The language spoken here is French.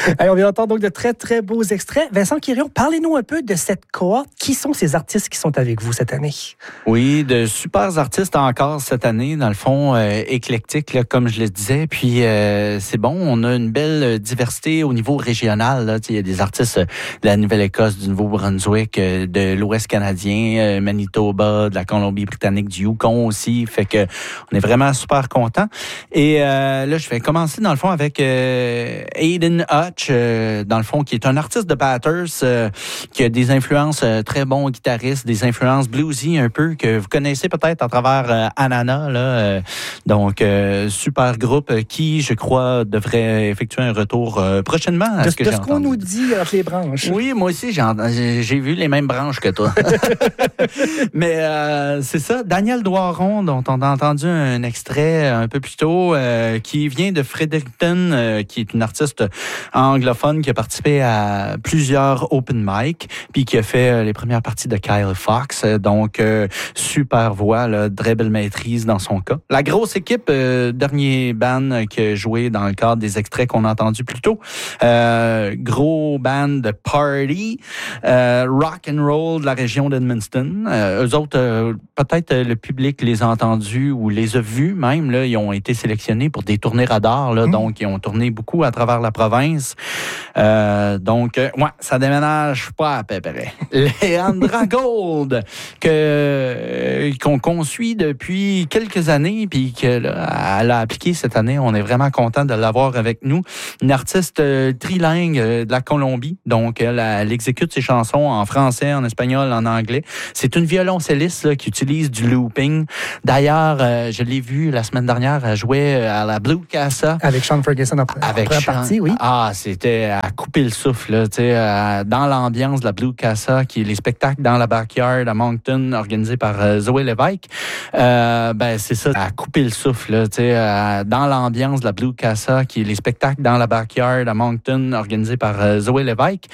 Hey, on vient d'entendre donc de très, très beaux extraits. Vincent Quirion, parlez-nous un peu de cette cohorte. Qui sont ces artistes qui sont avec vous cette année? Oui, de super artistes encore cette année, dans le fond, éclectique, là, comme je le disais. Puis, c'est bon, on a une belle diversité au niveau régional. Là. Il y a des artistes de la Nouvelle-Écosse, du Nouveau-Brunswick, de l'Ouest canadien, Manitoba, de la Colombie-Britannique, du Yukon aussi. Fait que on est vraiment super contents. Et là, je vais commencer, dans le fond, avec Aidan Hutch, dans le fond, qui est un artiste de Bathurst, qui a des influences, très bons guitaristes, des influences bluesy un peu, que vous connaissez peut-être à travers Anana. Là, donc, super groupe qui, je crois, devrait effectuer un retour prochainement à ce que j'ai entendu. De ce qu'on nous dit entre les branches. Oui, moi aussi, j'ai vu les mêmes branches que toi. Mais c'est ça, Daniel Doiron, dont on a entendu un extrait un peu plus tôt, qui vient de Fredericton, qui est une artiste anglophone qui a participé à plusieurs open mic, puis qui a fait les premières parties de Kyle Fox. Donc, super voix, là, très belle maîtrise dans son cas. La grosse équipe, dernier band qui a joué dans le cadre des extraits qu'on a entendus plus tôt. Gros band de party, rock and roll de la région d'Edmundston. Eux autres, peut-être le public les a entendus ou les a vus même. Là, ils ont été sélectionnés pour des tournées radars. Là, donc, ils ont tourné beaucoup à travers la province. Donc, ouais, ça déménage pas à peu près. Leandra Gold, qu'on suit depuis quelques années, puis qu'elle a appliqué cette année. On est vraiment content de l'avoir avec nous. Une artiste trilingue de la Colombie. Donc, elle exécute ses chansons en français, en espagnol, en anglais. C'est une violoncelliste là, qui utilise du looping. D'ailleurs, je l'ai vue la semaine dernière, elle jouait à la Blue Casa. Avec Sean Ferguson en première partie, oui. Ah, c'était à couper le souffle, là, tu sais, dans l'ambiance de la Blue Casa, qui est les spectacles dans la backyard à Moncton, organisés par Zoé Lévesque. Ben, c'est ça, à couper le souffle, là, tu sais, dans l'ambiance de la Blue Casa, qui est les spectacles dans la backyard à Moncton, organisés par Zoé Lévesque.